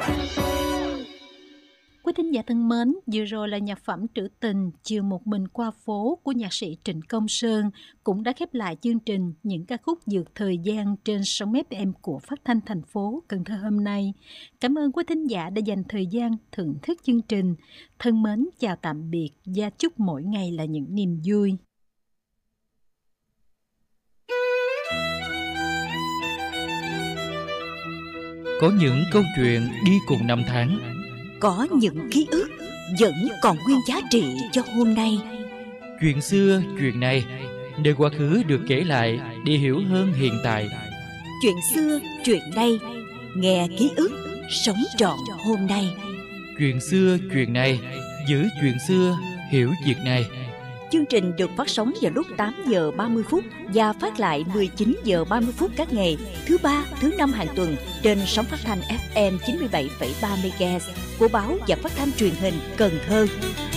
Quý thính giả thân mến, vừa rồi là nhạc phẩm Trữ Tình Chiều Một Mình Qua Phố của nhạc sĩ Trịnh Công Sơn cũng đã khép lại chương trình Những ca khúc vượt thời gian trên sóng FM của Phát thanh thành phố Cần Thơ hôm nay. Cảm ơn quý thính giả đã dành thời gian thưởng thức chương trình. Thân mến chào tạm biệt và chúc mỗi ngày là những niềm vui. Có những câu chuyện đi cùng năm tháng, có những ký ức vẫn còn nguyên giá trị cho hôm nay. chuyện xưa, chuyện này, nơi quá khứ được kể lại để hiểu hơn hiện tại. Chuyện xưa, chuyện nay, nghe ký ức, sống trọn hôm nay. Chuyện xưa, chuyện này, giữ chuyện xưa, hiểu việc này. Chương trình được phát sóng vào lúc 8 giờ 30 phút và phát lại 19 giờ 30 phút các ngày thứ ba, thứ năm hàng tuần trên sóng phát thanh FM 97,3 MHz của báo và phát thanh truyền hình Cần Thơ.